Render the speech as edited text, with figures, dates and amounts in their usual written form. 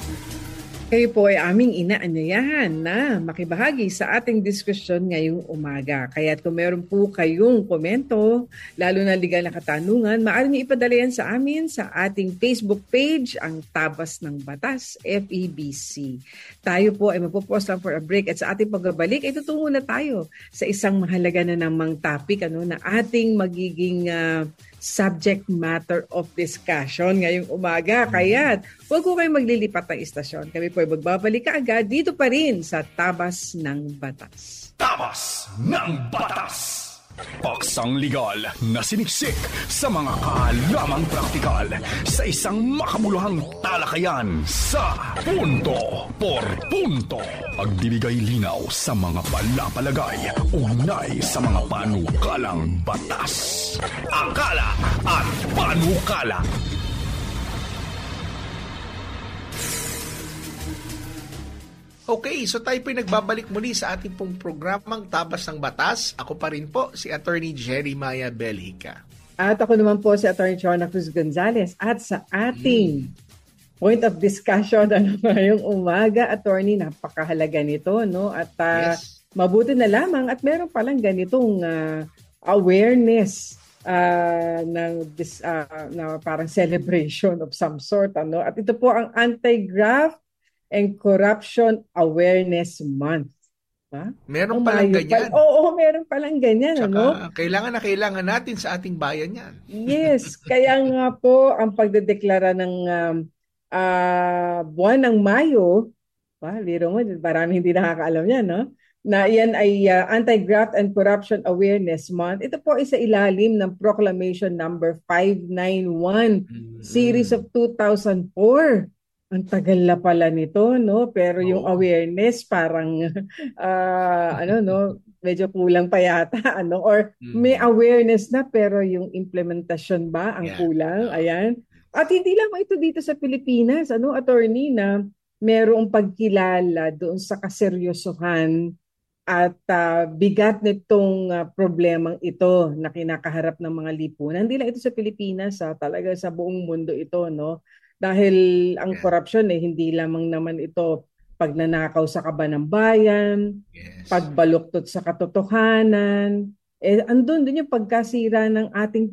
Kayo po ay aming inaanyayahan na makibahagi sa ating diskusyon ngayong umaga. Kaya kung meron po kayong komento, lalo na legal na katanungan, maaari niyo ipadala yan sa amin sa ating Facebook page, ang Tabas ng Batas, FEBC. Tayo po ay magpo-pause lang for a break at sa ating pagbabalik ay tutungo na tayo sa isang mahalaga na namang topic na ating magiging subject matter of discussion ngayong umaga. Kaya huwag ko kayo maglilipat ng istasyon. Kami po ay magbabalik agad dito pa rin sa Tabas ng Batas. Tabas ng Batas! Paksang legal na siniksik sa mga kaalamang praktikal sa isang makabuluhang talakayan sa Punto por Punto. Pagbibigay linaw sa mga palapalagay ugnay sa mga panukalang batas. Akala at panukala. Okay, so tayo po'y nagbabalik muli sa ating pong programang Tabas ng Batas. Ako pa rin po si Attorney Jeremiah Belhica. At ako naman po si Attorney Chona Cruz Gonzalez. At sa ating point of discussion ngayong umaga, Attorney, napakahalaga nito, no? At Yes. mabuti na lamang at meron palang ganitong awareness na parang celebration of some sort, ano? At ito po ang Anti-Graft and Corruption Awareness Month. Ha? Meron palang ganyan. Oo, meron palang ganyan. Tsaka, kailangan natin sa ating bayan yan. Yes, kaya nga po ang pagdedeklara ng buwan ng Mayo, liro mo, marami hindi nakakaalam yan, no? Na yan ay Anti-Graft and Corruption Awareness Month. Ito po ay sa ilalim ng Proclamation number 591, Series of 2004. Ang tagal na pala nito, no? Pero yung awareness parang medyo kulang pa yata, ano? Or may awareness na pero yung implementasyon ba ang kulang? Ayan. At hindi lang ito dito sa Pilipinas, attorney, na merong pagkilala doon sa kaseryosohan at bigat nitong problemang ito na kinakaharap ng mga lipunan. Hindi lang ito sa Pilipinas, talaga sa buong mundo ito, no? Dahil ang korupsyon hindi lamang naman ito pagnanakaw sa kaban ng bayan, pagbaluktot sa katotohanan, andun din yung pagkasira ng ating